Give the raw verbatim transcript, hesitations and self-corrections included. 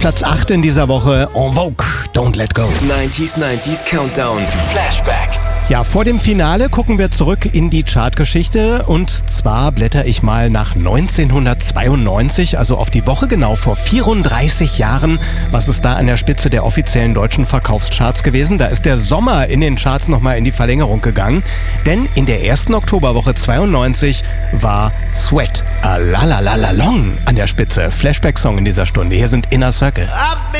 Platz acht in dieser Woche, En Vogue, Don't Let Go. neunziger neunzig Countdown, Flashback. Ja, vor dem Finale gucken wir zurück in die Chartgeschichte und zwar blätter ich mal nach neunzehnhundertzweiundneunzig, also auf die Woche genau vor vierunddreißig Jahren. Was ist da an der Spitze der offiziellen deutschen Verkaufscharts gewesen? Da ist der Sommer in den Charts nochmal in die Verlängerung gegangen, denn in der ersten Oktoberwoche zweiundneunzig war Sweat, A La La La La Long an der Spitze. Flashback-Song in dieser Stunde. Hier sind Inner Circle.